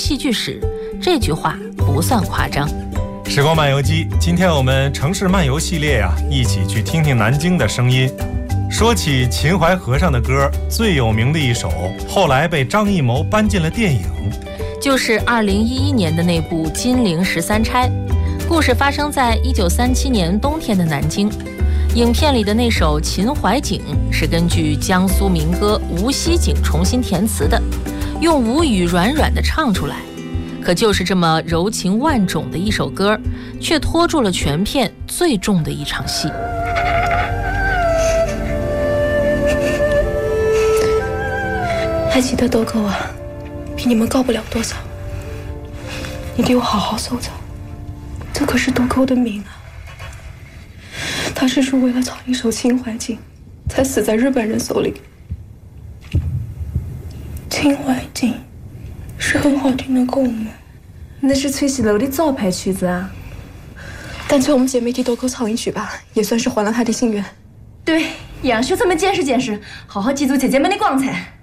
戏剧史，这句话不算夸张。 时光漫游记，今天我们城市漫游系列一起去听听南京的声音。说起秦淮河上的歌，最有名的一首，后来被张艺谋搬进了电影， 就是2011年的那部《金陵十三钗》。故事发生在1937年冬天的南京。影片里的那首《秦淮景》是根据江苏民歌《无锡景》重新填词的，用吴语软软地唱出来。可就是这么柔情万种的一首歌，却拖住了全片最重的一场戏。 还记得豆蔻啊，比你们高不了多少，你给我好好收着，这可是豆蔻的命啊。他是说为了唱一首《秦淮景》，才死在日本人手里。《秦淮景》是很好听的歌吗？ 那是崔喜楼的招牌曲子啊。 干脆我们姐妹替豆蔻唱一曲吧，也算是还了她的心愿。 对，也让学生们见识见识，好好记住姐姐们的光彩。